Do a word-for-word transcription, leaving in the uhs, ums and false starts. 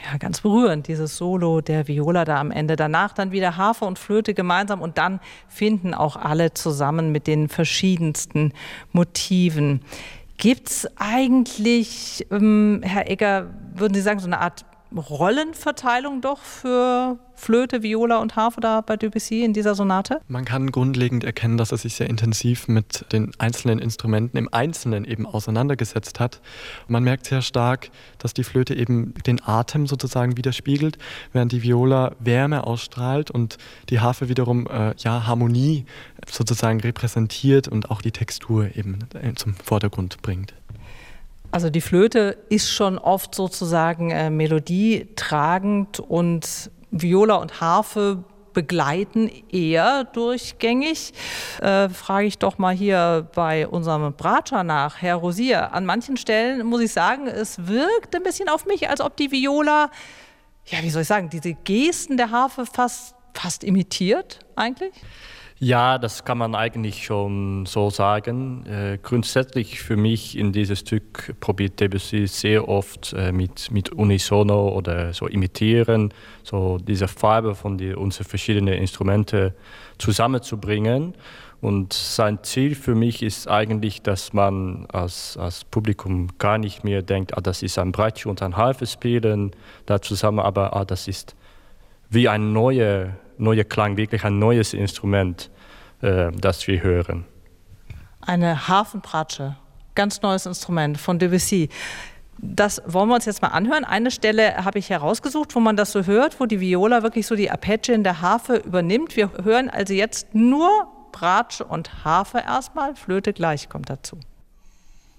Ja, ganz berührend, dieses Solo der Viola da am Ende. Danach dann wieder Harfe und Flöte gemeinsam und dann finden auch alle zusammen mit den verschiedensten Motiven. Gibt es eigentlich, ähm, Herr Egger, würden Sie sagen, so eine Art Rollenverteilung doch für Flöte, Viola und Harfe da bei Debussy in dieser Sonate? Man kann grundlegend erkennen, dass er sich sehr intensiv mit den einzelnen Instrumenten im Einzelnen eben auseinandergesetzt hat. Man merkt sehr stark, dass die Flöte eben den Atem sozusagen widerspiegelt, während die Viola Wärme ausstrahlt und die Harfe wiederum äh, ja, Harmonie sozusagen repräsentiert und auch die Textur eben zum Vordergrund bringt. Also die Flöte ist schon oft sozusagen äh, melodietragend und Viola und Harfe begleiten eher durchgängig. Äh, frage ich doch mal hier bei unserem Bratscher nach, Herr Rosier. An manchen Stellen muss ich sagen, es wirkt ein bisschen auf mich, als ob die Viola, ja, wie soll ich sagen, diese Gesten der Harfe fast, fast imitiert eigentlich. Ja, das kann man eigentlich schon so sagen. Äh, grundsätzlich für mich in dieses Stück probiert Debussy sehr oft äh, mit, mit Unisono oder so imitieren, so diese Farbe von die, unseren verschiedenen Instrumente zusammenzubringen. Und sein Ziel für mich ist eigentlich, dass man als, als Publikum gar nicht mehr denkt, ah, das ist ein Bratsche und ein Harfe spielen da zusammen, aber ah, das ist wie ein neuer neuer Klang, wirklich ein neues Instrument, äh, das wir hören. Eine Harfenbratsche, ganz neues Instrument von Debussy. Das wollen wir uns jetzt mal anhören. Eine Stelle habe ich herausgesucht, wo man das so hört, wo die Viola wirklich so die Arpeggien der Harfe übernimmt. Wir hören also jetzt nur Bratsche und Harfe erstmal, Flöte gleich kommt dazu.